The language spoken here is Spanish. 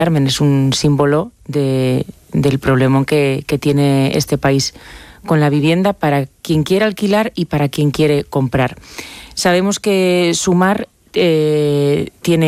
Carmen es un símbolo del problemón que tiene este país con la vivienda para quien quiere alquilar y para quien quiere comprar. Sabemos que Sumar tiene